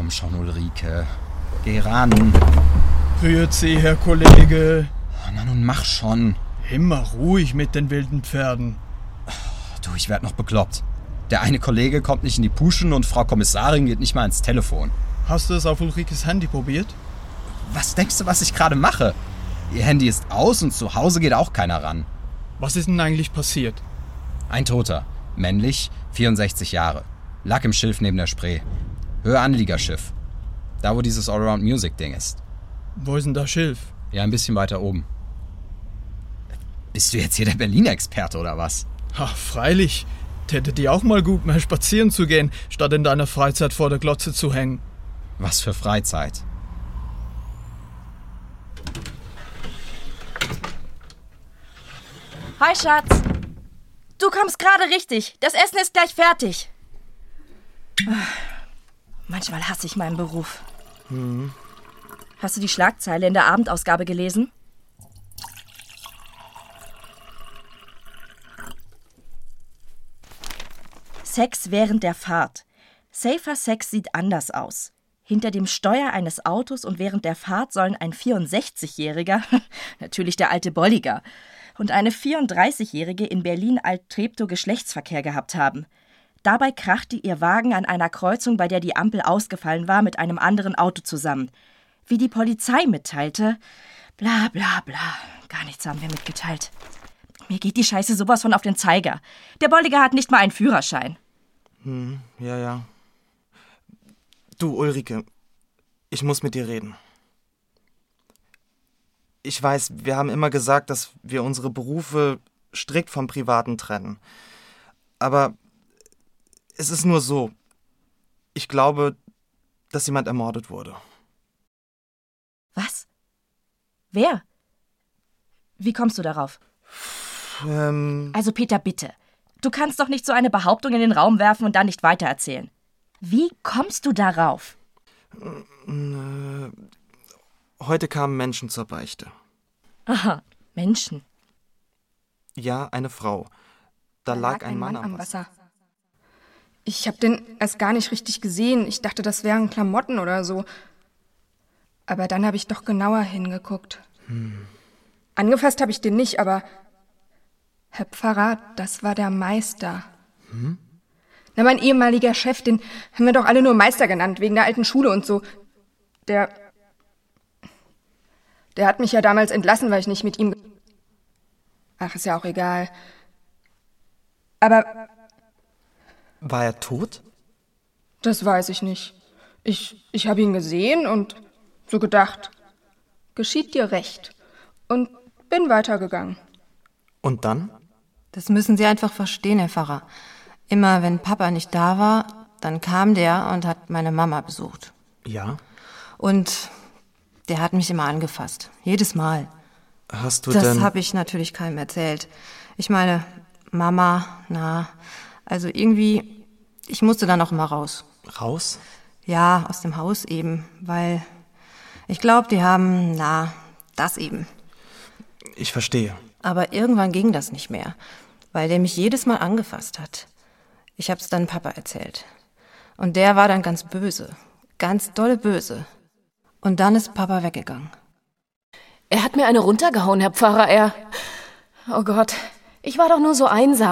Komm schon, Ulrike. Geh ran. Grüezi, Herr Kollege. Na nun, mach schon. Immer ruhig mit den wilden Pferden. Du, ich werd noch bekloppt. Der eine Kollege kommt nicht in die Puschen und Frau Kommissarin geht nicht mal ins Telefon. Hast du es auf Ulrikes Handy probiert? Was denkst du, was ich gerade mache? Ihr Handy ist aus und zu Hause geht auch keiner ran. Was ist denn eigentlich passiert? Ein Toter. Männlich, 64 Jahre. Lag im Schilf neben der Spree. Höhe-Anliegerschiff. Da, wo dieses Allround-Music-Ding ist. Wo ist denn da Schilf? Ja, ein bisschen weiter oben. Bist du jetzt hier der Berlin-Experte oder was? Ach, freilich. Täte dir auch mal gut, mal spazieren zu gehen, statt in deiner Freizeit vor der Glotze zu hängen. Was für Freizeit. Hi, Schatz. Du kommst gerade richtig. Das Essen ist gleich fertig. Manchmal hasse ich meinen Beruf. Hast du die Schlagzeile in der Abendausgabe gelesen? Sex während der Fahrt. Safer Sex sieht anders aus. Hinter dem Steuer eines Autos und während der Fahrt sollen ein 64-Jähriger, natürlich der alte Bolliger, und eine 34-Jährige in Berlin-Alt-Treptow Geschlechtsverkehr gehabt haben. Dabei krachte ihr Wagen an einer Kreuzung, bei der die Ampel ausgefallen war, mit einem anderen Auto zusammen. Wie die Polizei mitteilte, bla bla bla, gar nichts haben wir mitgeteilt. Mir geht die Scheiße sowas von auf den Zeiger. Der Bolliger hat nicht mal einen Führerschein. Ja. Du, Ulrike, ich muss mit dir reden. Ich weiß, wir haben immer gesagt, dass wir unsere Berufe strikt vom Privaten trennen. Aber es ist nur so. Ich glaube, dass jemand ermordet wurde. Was? Wer? Wie kommst du darauf? Also Peter, bitte. Du kannst doch nicht so eine Behauptung in den Raum werfen und dann nicht weitererzählen. Wie kommst du darauf? Heute kamen Menschen zur Beichte. Aha, Menschen. Ja, eine Frau. Da lag ein Mann am Wasser. Ich habe den erst gar nicht richtig gesehen. Ich dachte, das wären Klamotten oder so. Aber dann habe ich doch genauer hingeguckt. Angefasst habe ich den nicht, aber Herr Pfarrer, das war der Meister. Na, mein ehemaliger Chef, den haben wir doch alle nur Meister genannt, wegen der alten Schule und so. Der hat mich ja damals entlassen, weil ich nicht mit ihm... Ach, ist ja auch egal. Aber... War er tot? Das weiß ich nicht. Ich habe ihn gesehen und so gedacht, geschieht dir recht. Und bin weitergegangen. Und dann? Das müssen Sie einfach verstehen, Herr Pfarrer. Immer wenn Papa nicht da war, dann kam der und hat meine Mama besucht. Ja? Und der hat mich immer angefasst. Jedes Mal. Hast du Das denn... habe ich natürlich keinem erzählt. Ich meine, Mama, also irgendwie, ich musste dann auch immer raus. Raus? Ja, aus dem Haus eben, weil ich glaube, die haben, das eben. Ich verstehe. Aber irgendwann ging das nicht mehr, weil der mich jedes Mal angefasst hat. Ich hab's dann Papa erzählt. Und der war dann ganz böse, ganz dolle böse. Und dann ist Papa weggegangen. Er hat mir eine runtergehauen, Herr Pfarrer, Oh Gott, ich war doch nur so einsam.